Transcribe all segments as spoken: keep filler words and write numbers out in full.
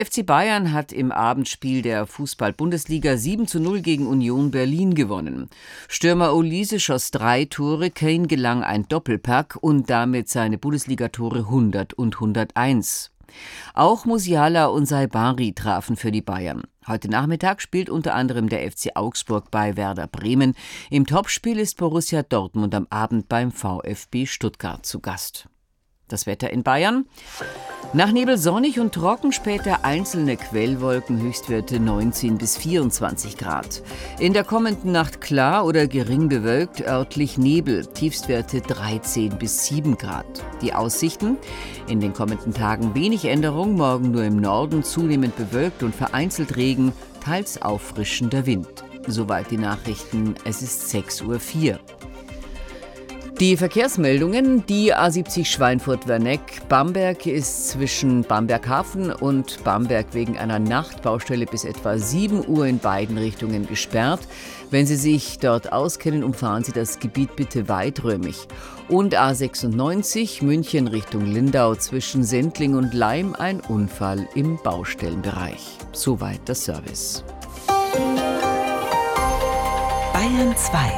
F C Bayern hat im Abendspiel der Fußball-Bundesliga sieben zu null gegen Union Berlin gewonnen. Stürmer Olise schoss drei Tore, Kane gelang ein Doppelpack und damit seine Bundesligatore hundert und hunderteins. Auch Musiala und Saibari trafen für die Bayern. Heute Nachmittag spielt unter anderem der F C Augsburg bei Werder Bremen. Im Topspiel ist Borussia Dortmund am Abend beim VfB Stuttgart zu Gast. Das Wetter in Bayern. Nach Nebel sonnig und trocken, später einzelne Quellwolken, Höchstwerte neunzehn bis vierundzwanzig Grad. In der kommenden Nacht klar oder gering bewölkt, örtlich Nebel, Tiefstwerte dreizehn bis sieben Grad. Die Aussichten: in den kommenden Tagen wenig Änderung, morgen nur im Norden zunehmend bewölkt und vereinzelt Regen, teils auffrischender Wind. Soweit die Nachrichten, es ist sechs Uhr vier. Die Verkehrsmeldungen: Die A siebzig Schweinfurt-Werneck. Bamberg ist zwischen Bamberghafen und Bamberg wegen einer Nachtbaustelle bis etwa sieben Uhr in beiden Richtungen gesperrt. Wenn Sie sich dort auskennen, umfahren Sie das Gebiet bitte weiträumig. Und A sechsundneunzig München Richtung Lindau zwischen Sendling und Laim, ein Unfall im Baustellenbereich. Soweit der Service. Bayern zwei.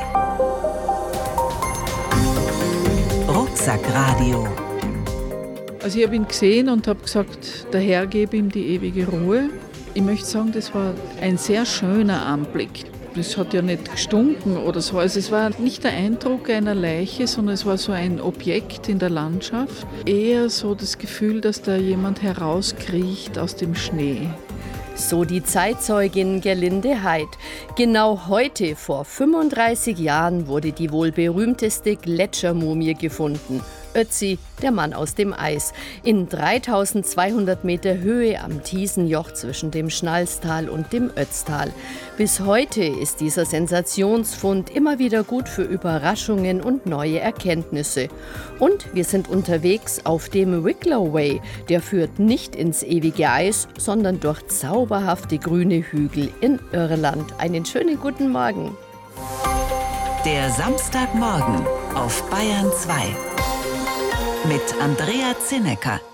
Rucksackradio. Also ich habe ihn gesehen und habe gesagt, der Herr gebe ihm die ewige Ruhe. Ich möchte sagen, das war ein sehr schöner Anblick. Das hat ja nicht gestunken oder so. Also es war nicht der Eindruck einer Leiche, sondern es war so ein Objekt in der Landschaft. Eher so das Gefühl, dass da jemand herauskriecht aus dem Schnee. So die Zeitzeugin Gerlinde Heid. Genau heute, vor fünfunddreißig Jahren, wurde die wohl berühmteste Gletschermumie gefunden. Ötzi, der Mann aus dem Eis, in dreitausendzweihundert Meter Höhe am Thiesenjoch zwischen dem Schnalstal und dem Ötztal. Bis heute ist dieser Sensationsfund immer wieder gut für Überraschungen und neue Erkenntnisse. Und wir sind unterwegs auf dem Wicklow Way. Der führt nicht ins ewige Eis, sondern durch zauberhafte grüne Hügel in Irland. Einen schönen guten Morgen. Der Samstagmorgen auf Bayern zwei. Mit Andrea Zinnecker.